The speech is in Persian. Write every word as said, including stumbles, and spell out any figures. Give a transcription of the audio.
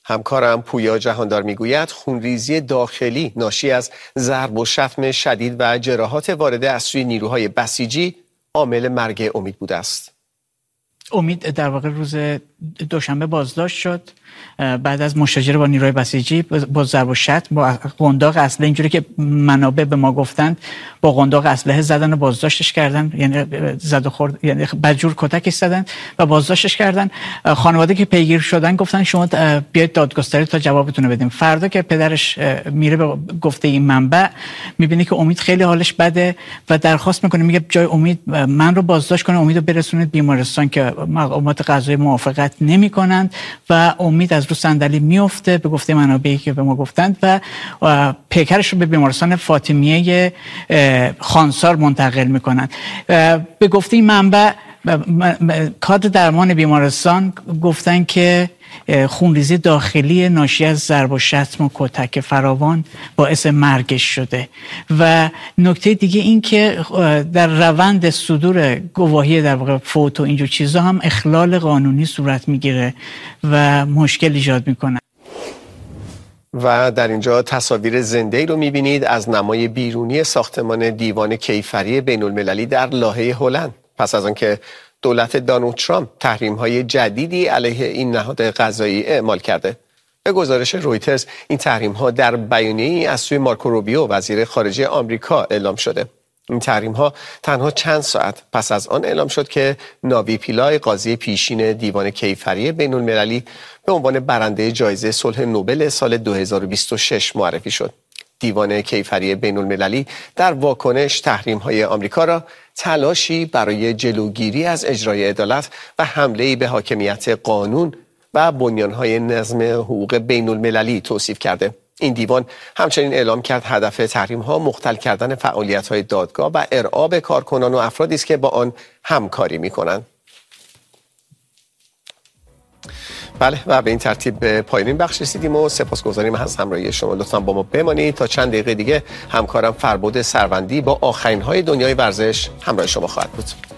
همکارم پویا جهاندار میگوید خونریزی داخلی ناشی از ضرب و شتم شدید و جراحات وارده از سوی نیروهای بسیجی عامل مرگ امید بوده است. امید در واقع روز دوشنبه بازداشت شد بعد از مشاجره با نیروهای بسیجی با ضرب و شتم با قنداق اسلحه، اینجوری که منابع به ما گفتند با قنداق اسلحه زدن و بازداشتش کردن، یعنی زد و خورد، یعنی بدجور کتکش زدن و بازداشتش کردن. خانواده که پیگیر شدن گفتن شما بیاید دادگستری تا جوابتون رو بدیم. فردا که پدرش میره به گفته این منبع میبینه که امید خیلی حالش بده و درخواست میکنه، میگه جای امید من رو بازداشت کنه، امید رو برسونید بیمارستان که مقامات قضایی موافقت نمیکنند و امید از رو صندلی میفته به گفته منابعی که به ما گفتند و پیکرش رو به بیمارستان فاطمیه خانسار منتقل میکنند. به گفته این منبع کادر درمان بیمارستان گفتن که خونریزی داخلی ناشی از ضرب و شتم و کتک فراوان باعث مرگش شده. و نکته دیگه این که در روند صدور گواهی در واقع فوت و اینجور چیزا هم اخلال قانونی صورت میگیره و مشکل ایجاد میکنه. و در اینجا تصاویر زنده‌ای رو میبینید از نمای بیرونی ساختمان دیوان کیفری بین المللی در لاهه هلند پس از آنکه دولت دونالد ترامپ تحریم‌های جدیدی علیه این نهاد قضایی اعمال کرده. به گزارش رویترز این تحریم‌ها در بیانیه‌ای از سوی مارکو روبیو وزیر خارجه آمریکا اعلام شده. این تحریم‌ها تنها چند ساعت پس از آن اعلام شد که ناوی پیلای قاضی پیشین دیوان کیفری بین المللی به عنوان برنده جایزه صلح نوبل سال دو هزار و بیست و شش معرفی شد. دیوان کیفری بین المللی در واکنش تحریم‌های آمریکا را تلاشی برای جلوگیری از اجرای عدالت و حمله‌ای به حاکمیت قانون و بنیان‌های نظم حقوق بین المللی توصیف کرده. این دیوان همچنین اعلام کرد هدف تحریم‌ها مختل کردن فعالیت‌های دادگاه و ارعاب کارکنان و افرادی است که با آن همکاری می‌کنند. بله و به این ترتیب به پایان این بخش رسیدیم و سپاسگزاریم از همراهی شما. لطفاً با ما بمانید تا چند دقیقه دیگه همکارم فربود سروندی با آخرین های دنیای ورزش همراه شما خواهد بود.